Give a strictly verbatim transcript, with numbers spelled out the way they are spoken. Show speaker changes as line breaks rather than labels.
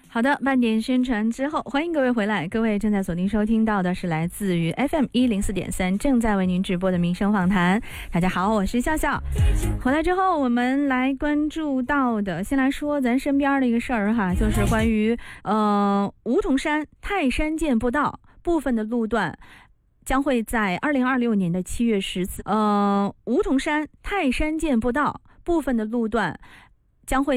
好的，半点宣传之后，欢迎各位回来。各位正在锁定收听到的是来自于 F M 一零四点三正在为您直播的民生访谈。大家好，我是笑笑。回来之后，我们来关注到的，先来说咱身边的一个事儿哈，就是关于呃梧桐山泰山涧步道部分的路段将会在二零二六年的七月十四，呃梧桐山泰山涧步道部分的路段将会